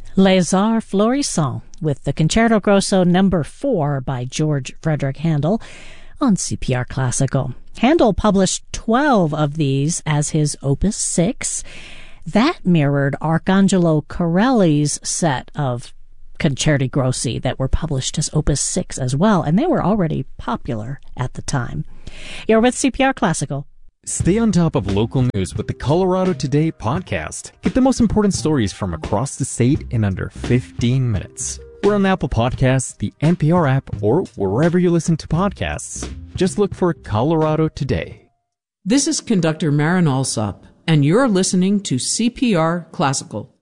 Les Arts Florissants with the Concerto Grosso No. 4 by George Frederick Handel on CPR Classical. Handel published 12 of these as his Opus 6. That mirrored Arcangelo Corelli's set of Concerti Grossi that were published as Opus 6 as well, and they were already popular at the time. You're with CPR Classical. Stay on top of local news with the Colorado Today podcast. Get the most important stories from across the state in under 15 minutes. We're on Apple Podcasts, the NPR app, or wherever you listen to podcasts. Just look for Colorado Today. This is conductor Marin Alsop, and you're listening to CPR Classical.